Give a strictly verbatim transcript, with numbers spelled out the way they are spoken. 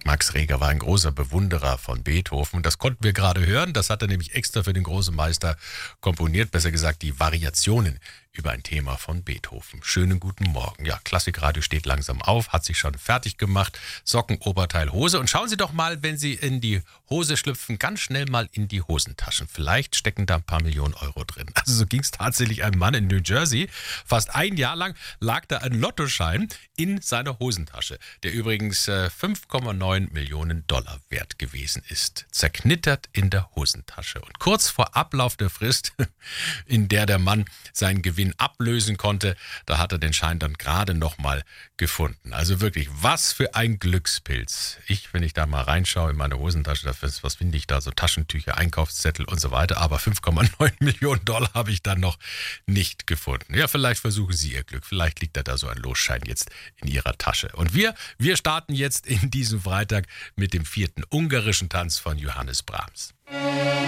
Max Reger war ein großer Bewunderer von Beethoven. Das konnten wir gerade hören. Das hat er nämlich extra für den großen Meister komponiert. Besser gesagt, die Variationen über ein Thema von Beethoven. Schönen guten Morgen. Ja, Klassikradio steht langsam auf, hat sich schon fertig gemacht. Socken, Oberteil, Hose. Und schauen Sie doch mal, wenn Sie in die Hose schlüpfen, ganz schnell mal in die Hosentaschen. Vielleicht stecken da ein paar Millionen Euro drin. Also so ging es tatsächlich einem Mann in New Jersey. Fast ein Jahr lang lag da ein Lottoschein in seiner Hosentasche, der übrigens äh, fünf Komma neun Millionen Dollar wert gewesen ist. Zerknittert in der Hosentasche. Und kurz vor Ablauf der Frist, in der der Mann seinen Gewinn ablösen konnte, da hat er den Schein dann gerade noch mal gefunden. Also wirklich, was für ein Glückspilz. Ich, wenn ich da mal reinschaue in meine Hosentasche, da, was finde ich da, so Taschentücher, Einkaufszettel und so weiter, aber fünf Komma neun Millionen Dollar habe ich dann noch nicht gefunden. Ja, vielleicht versuchen Sie Ihr Glück, vielleicht liegt da, da so ein Losschein jetzt in Ihrer Tasche. Und wir, wir starten jetzt in diesem Freitag mit dem vierten ungarischen Tanz von Johannes Brahms.